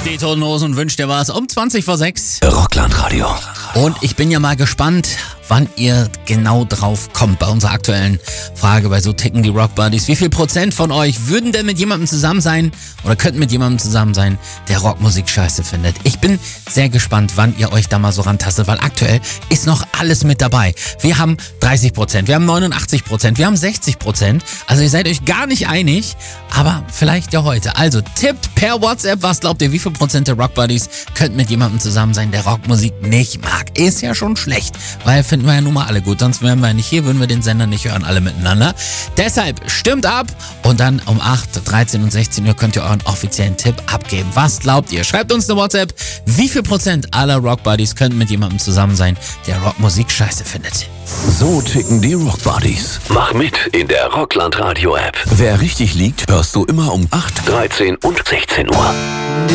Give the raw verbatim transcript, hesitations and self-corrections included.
Die Toten Hosen wünscht dir was um zwanzig vor sechs. Rockland-Radio. Und ich bin ja mal gespannt, wann ihr genau drauf kommt bei unserer aktuellen Frage bei So ticken die Rock Buddies. Wie viel Prozent von euch würden denn mit jemandem zusammen sein oder könnten mit jemandem zusammen sein, der Rockmusik scheiße findet? Ich bin sehr gespannt, wann ihr euch da mal so rantastet, weil aktuell ist noch alles mit dabei. Wir haben dreißig Prozent, wir haben neunundachtzig Prozent, wir haben sechzig Prozent. Also ihr seid euch gar nicht einig, aber vielleicht ja heute. Also tippt per WhatsApp, was glaubt ihr, wie viel Prozent der Rock Buddies könnten mit jemandem zusammen sein, der Rockmusik nicht mag? Ist ja schon schlecht, weil finden wir ja nun mal alle gut, sonst wären wir nicht hier, würden wir den Sender nicht hören, alle miteinander. Deshalb stimmt ab und dann um acht, dreizehn und sechzehn Uhr könnt ihr euren offiziellen Tipp abgeben. Was glaubt ihr? Schreibt uns eine WhatsApp, wie viel Prozent aller Rock Buddies könnten mit jemandem zusammen sein, der Rockmusik scheiße findet. So ticken die Rock Buddies. Mach mit in der Rockland Radio App. Wer richtig liegt, hörst du immer um acht, dreizehn und sechzehn Uhr.